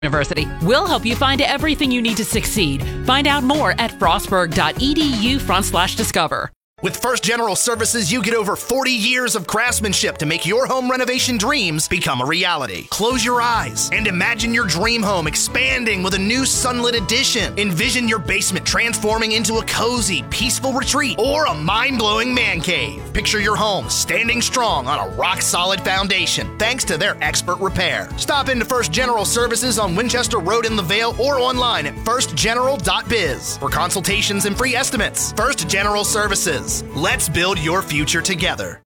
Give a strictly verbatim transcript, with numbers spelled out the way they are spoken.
University. We'll help you find everything you need to succeed. Find out more at frostburg.edu front slash discover. With First General Services, you get over forty years of craftsmanship to make your home renovation dreams become a reality. Close your eyes and imagine your dream home expanding with a new sunlit addition. Envision your basement transforming into a cozy, peaceful retreat or a mind-blowing man cave. Picture your home standing strong on a rock-solid foundation thanks to their expert repair. Stop into First General Services on Winchester Road in the Vale or online at first general dot biz for consultations and free estimates. First General Services. Let's build your future together.